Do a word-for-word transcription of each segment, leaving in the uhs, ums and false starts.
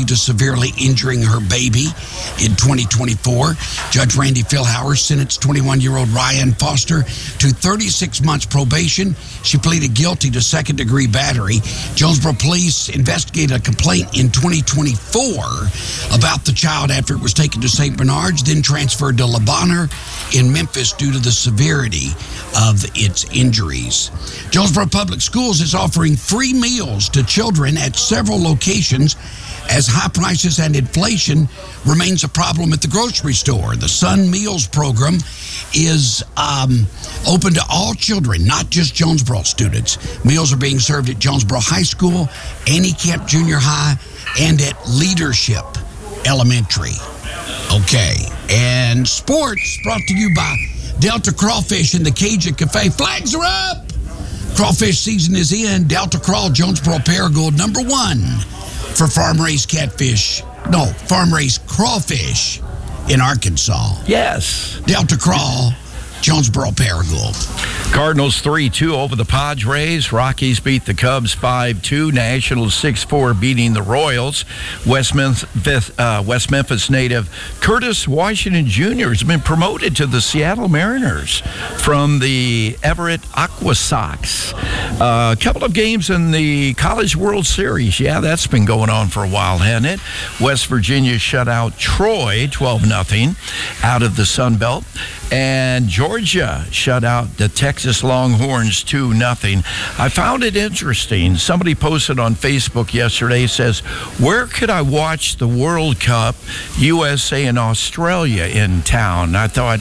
guilty to severely injuring her baby in twenty twenty-four. Judge Randy Philhauer sentenced twenty-one-year-old Ryan Foster to thirty-six months probation. She pleaded guilty to second-degree battery. Jonesboro police investigated a complaint in twenty twenty-four about the child after it was taken to Saint Bernard's, then transferred to Le Bonheur in Memphis due to the severity of its injuries. Jonesboro Public Schools is offering free meals to children at several locations as high prices and inflation remains a problem at the grocery store. The Sun Meals program is um, open to all children, not just Jonesboro students. Meals are being served at Jonesboro High School, Annie Camp Junior High, and at Leadership Elementary. Okay, and sports brought to you by Delta Crawfish and the Cajun Cafe. Flags are up! Crawfish season is in. Delta Crawl, Jonesboro Paragould, number one for farm-raised catfish. No, farm-raised crawfish in Arkansas. Yes. Delta Crawl, Jonesboro Paragould. Cardinals three two over the Padres. Rockies beat the Cubs five two. Nationals six four beating the Royals. West Memphis, uh, West Memphis native Curtis Washington Junior has been promoted to the Seattle Mariners from the Everett Aqua Sox. Uh, a couple of games in the College World Series. Yeah, that's been going on for a while, hasn't it? West Virginia shut out Troy twelve nothing out of the Sun Belt. And Georgia shut out the Texas Longhorns two nothing. I found it interesting. Somebody posted on Facebook yesterday, says, where could I watch the World Cup, U S A and Australia in town? I thought,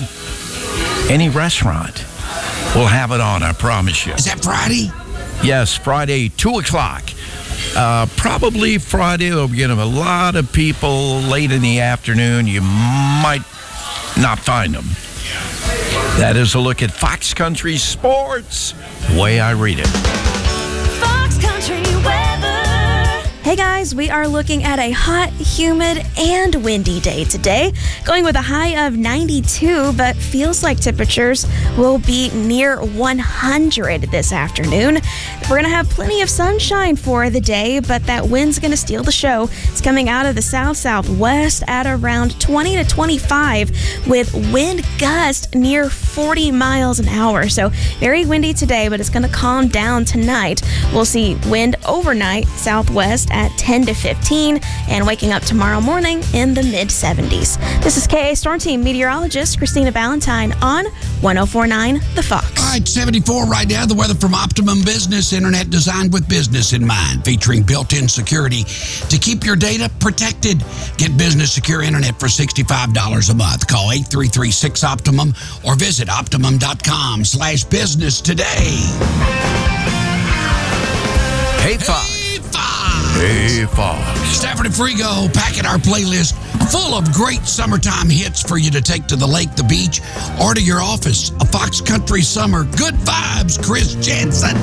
any restaurant will have it on, I promise you. Is that Friday? Yes, Friday, two o'clock. Uh, probably Friday. There'll be a lot of people late in the afternoon. You might not find them. That is a look at Fox Country Sports, the way I read it. Fox Country weather. Hey guys, we are looking at a hot, humid, and windy day today. Going with a high of ninety-two, but feels like temperatures will be near one hundred this afternoon. We're going to have plenty of sunshine for the day, but that wind's going to steal the show. It's coming out of the south-southwest at around twenty to twenty-five with wind gusts near forty miles an hour. So very windy today, but it's going to calm down tonight. We'll see wind overnight southwest at ten to fifteen and waking up tomorrow morning in the mid seventies. This is K A Storm Team meteorologist Christina Ballantyne on one oh four point nine The Fox. All right, seventy-four right now. The weather from Optimum Business, internet designed with business in mind, featuring built-in security to keep your data protected. Get business secure internet for sixty-five dollars a month. Call eight three three six Optimum or visit optimum.com slash business today. Hey, Fox. Hey, Fox. Hey, Fox. Stafford and Frigo packing our playlist full of great summertime hits for you to take to the lake, the beach, or to your office. A Fox Country summer. Good vibes, Chris Jensen.